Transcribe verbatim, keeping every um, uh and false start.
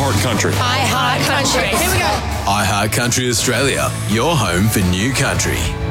Heart Country. I Heart Country. Here we go. iHeart Country Australia, your home for new country.